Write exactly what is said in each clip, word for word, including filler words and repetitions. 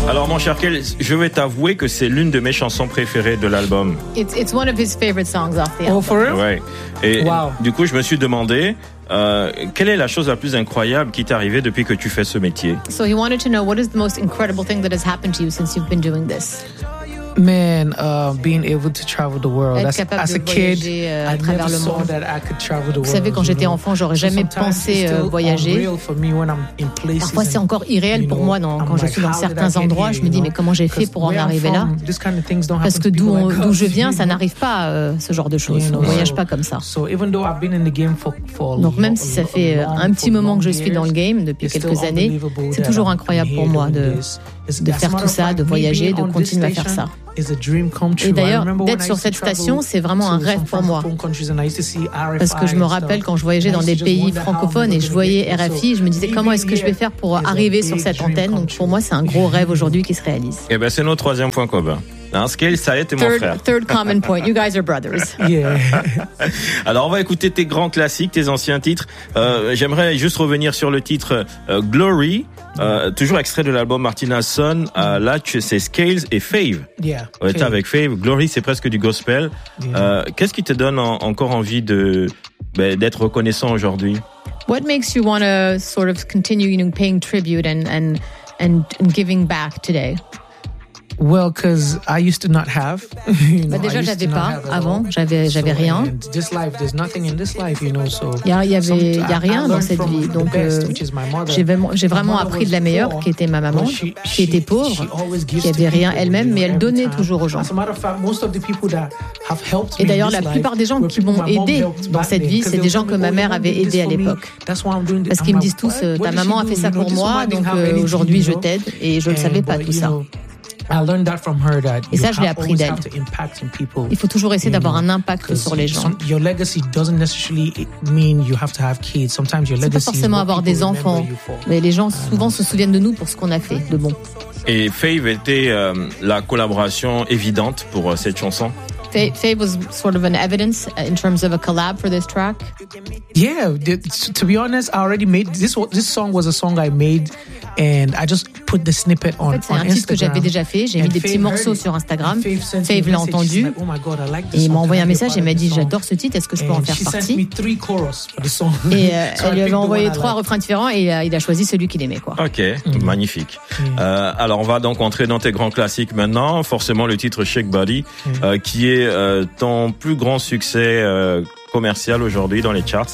Alors mon cher Kel, je vais t'avouer que c'est l'une de mes chansons préférées de l'album. It's it's one of his favorite songs off the album. Oh, for real? Ouais. Et Wow. du coup, je me suis demandé euh, quelle est la chose la plus incroyable qui t'est arrivée depuis que tu fais ce métier. So he wanted to know what is the most incredible thing that has happened to you since you've been doing this. Man, uh, being able to travel the world. Être As, capable as a de kid, voyager, euh, à I travers never le saw monde. that I could travel the world. Vous savez, quand you j'étais know. enfant, j'aurais So jamais sometimes pensé it's euh, still voyager. unreal for me when I'm in places Parfois, c'est and, encore irréel you pour know, moi dans- I'm quand je like, suis dans how did I certains get endroits. here, Je me dis, you mais know? comment j'ai fait pour en Where I'm arriver là? from, this kind of things don't Parce happen que to d'où people on- like d'où us, je viens, you ça know. n'arrive pas, euh, ce genre de choses. You On know, ne voyage so- pas comme ça. So even though I've been in the game for, for Donc même si ça long- fait euh, long- un petit for moment long que je suis dans le years, game, depuis it's still quelques années, unbelievable c'est that toujours I'm incroyable here pour moi doing de, this. It's- de as a faire matter tout of ça, fact, de me voyager, being de on this continuer à faire station ça. is a dream come true. Et I d'ailleurs, remember when d'être I sur used to cette travel station, c'est vraiment un to rêve some pour moi. francophone countries and I used to see R F I Parce que je me and rappelle stuff. quand je voyageais And I dans used des to just pays wonder how I'm francophones et gonna je get voyais here. R F I, je me disais So comment est-ce que je vais being faire pour here is a arriver sur big cette dream antenne. come Donc pour true. moi, c'est un gros rêve aujourd'hui qui se réalise. Eh ben, c'est notre troisième point commun. Hein, Scale, ça t'es mon frère. Third, third common point. You guys are brothers. Yeah. Alors, on va écouter tes grands classiques, tes anciens titres. Euh, j'aimerais juste revenir sur le titre euh, Glory, euh, toujours extrait de l'album Martina's Son. Euh, là, tu- c'est Scales et Fave. Yeah. Ouais, t'es avec Fave. Glory, c'est presque du gospel. Yeah. Euh, qu'est-ce qui te donne en- encore envie de ben, d'être reconnaissant aujourd'hui? What makes you want to sort of continue, you know, paying tribute and and and, and giving back today? Well, because I used to not have. You know, Bah déjà, I used j'avais to not pas have at avant. all. J'avais, j'avais So, rien. and this life, there's nothing in this life, you know. So Il y, a- il y avait, some- il y a I- I rien dans learned cette from vie. the Donc, best, euh, which is my mother. j'ai vraiment, j'ai My vraiment mother appris de was la meilleure, poor, qui était ma maman, but she- qui était she- pauvre, she always gives qui to avait rien people, elle-même, you mais know, elle every donnait time. toujours aux gens. As a matter of fact, most of the people that have helped Et me d'ailleurs, in la this plupart des gens life qui were m'ont people my mom aidé helped dans back cette then, vie, 'cause c'est they des would gens tell que me, ma "Oh, mère you avait did this aidé à for me. l'époque. That's why I'm doing this." Parce I'm qu'ils me like, disent tous, "What? euh, What ta did she maman a do? fait ça You know, pour this moi, woman didn't donc have euh, anything, aujourd'hui you je know? t'aide. Et je ne le And, savais pas but, tout you ça. know, I learned that from her that Et ça, you je l'ai have- appris always d'elle. have to impact in people. Il faut toujours essayer You d'avoir know, un impact 'cause sur les gens. some- your legacy doesn't necessarily mean you have to have kids. Sometimes your C'est pas legacy is forcément what avoir people des remember enfants, you for. mais les gens souvent se souviennent de nous pour ce qu'on a fait de bon. Et Fave était euh, la collaboration évidente pour euh, cette chanson. Faye, Faye was sort of an evidence in terms of a collab for this track. Yeah, th- to be honest, I already made this. wa- This song was a song I made, and I just put the snippet on, En fait, c'est on un titre que Instagram. j'avais déjà fait. J'ai And mis des Faye petits heard morceaux it. sur Instagram. And Faye sent me Faye a l'a message. She's entendu. like, "Oh my God, I like this Et il song. m'a envoyé un Can I be a message part et of m'a dit this song?" j'adore ce titre, est-ce que je peux en And faire she sent partie? me three chorus for the song. Et euh, So I elle lui picked avait the envoyé one I trois like. refrains différents et euh, il a choisi celui qu'il aimait, quoi. Ok, magnifique. Euh, alors on va donc entrer dans tes grands classiques maintenant. Forcément le titre Shake Body, euh, qui est euh, ton plus grand succès euh, commercial aujourd'hui dans les charts.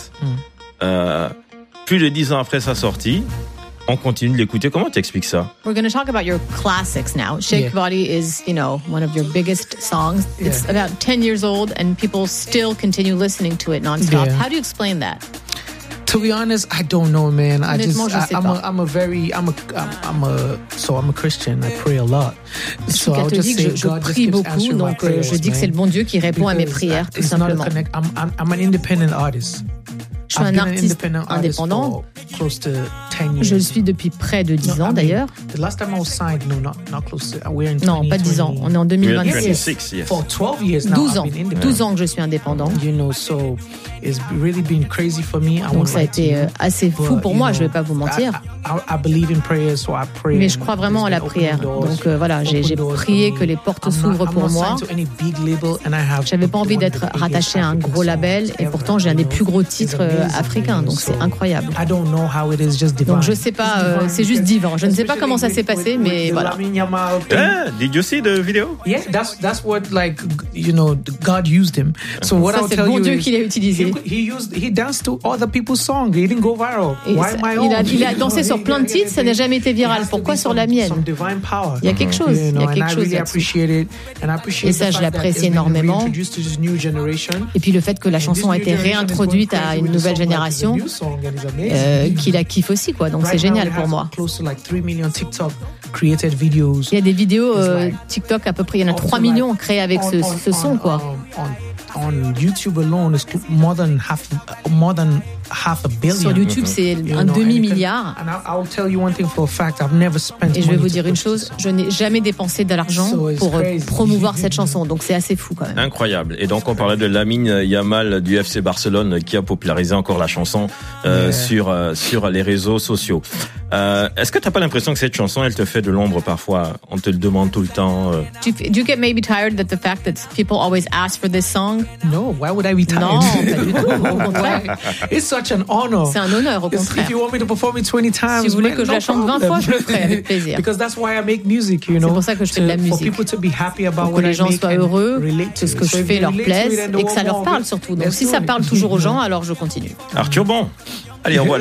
Euh, plus de dix ans après sa sortie, on continue de l'écouter. Comment t'expliques ça? We're going to talk about your classics now. Shake Yeah. Body is, you know, one of your biggest songs. It's Yeah. about ten years old and people still continue listening to it nonstop. Yeah. How do you explain that? To be honest, I don't know, man. I just, Honnêtement, je I, sais I'm pas. a, I'm a very, I'm a, I'm, I'm a, so I'm a Christian. I pray a lot. Je suis So I'll just catholique, say je, je God just prie keeps beaucoup, answering my donc euh, prayers, je dis que c'est le man. bon Dieu qui répond à mes Because prières, tout it's not a simplement. connect. I'm, I'm, I'm an independent artist. Je suis I've un been an artiste independent artist indépendant. for close to ten years. Je le suis depuis près de dix No, I ans mean, d'ailleurs. The last time I was signed, no, not, not close to, we're in Non, pas dix ans. On est en deux mille vingt-six. vingt-six, yes. For twelve years now, douze I've ans. been independent. douze ans que je suis indépendant. You know, so it's really been crazy for me. I Donc won't ça a lie to été you. euh, assez fou But, pour you moi, know, je vais pas vous mentir. I, I, I believe in prayers, so I pray. Mais je and crois vraiment à there's la been prière. open doors, Donc euh, voilà, j'ai open j'ai doors for prié me. que les portes I'm not- s'ouvrent I'm pour not moi. signed to any big label, and I have J'avais pas envie one of d'être the biggest rattaché à un African gros songs label et ever, pourtant j'ai un you des know. plus gros It's titres euh, amazing, africains, you know, donc c'est so incroyable. I don't know how it is, just divine. Donc je sais pas, It's euh, divine c'est juste because- divin. Je ne sais pas comment ça s'est passé, especially with- mais with the voilà. Lamine Yamal thing. Ah, did you see the video? Yeah, that's that's what like you know God used him. So what Ça, I'll c'est tell le bon you Dieu is qui l'a utilisé. He, he used he danced to other people's songs. He didn't go viral. Et Why ça- my il own? a- il a You dansé know, sur he- plein de titres, ça n'a jamais été It viral. has to Pourquoi be sur some- la mienne? some divine power. Il y a quelque chose, You il y know, a and quelque I chose really là-dessus. appreciate it, and I appreciate Et ça, the je fact that l'apprécie it's been énormément. reintroduced to this new generation. Et puis le fait que la chanson a été réintroduite à une nouvelle génération, euh, qui la kiffe aussi, quoi. Donc c'est génial pour moi. Il y a des vidéos euh, TikTok à peu près, il y en a trois millions créées avec ce, ce son, quoi. On YouTube alone is more than half, more than half a billion. Sur YouTube, c'est You un know, demi-milliard. And I- I'll tell you one thing for a fact, I've never spent Et je vais money vous to dire une push chose, this. je n'ai jamais dépensé de l'argent So it's pour euh, crazy. promouvoir cette chanson. Donc c'est assez fou quand même. Incroyable. Et donc on parlait de Lamine Yamal du F C Barcelone qui a popularisé encore la chanson euh, Yeah. sur euh, sur les réseaux sociaux. Euh, est-ce que t'as pas l'impression que cette chanson elle te fait de l'ombre parfois? On te le demande tout le temps. Euh. Do you, do you get maybe tired that the fact that people always ask for this song? No, why would I be tired? Non, pas du tout. Au contraire, Why? It's such an honor. c'est un honneur. Au It's- contraire. If you want me to perform it twenty times, Si vous voulez man, que je no la chante vingt problem. fois, je le ferai avec plaisir. Because that's why I make music, you know. C'est pour ça que je fais de la To- For musique. people to be happy about Pour que what les I gens make soient and heureux, relate que to ce it. que So je if fais you leur relate plaise to it and et que ça want leur more parle of it, surtout. Donc let's si do ça it. parle toujours aux gens, alors je continue. Arthur Bon. Allez, on voit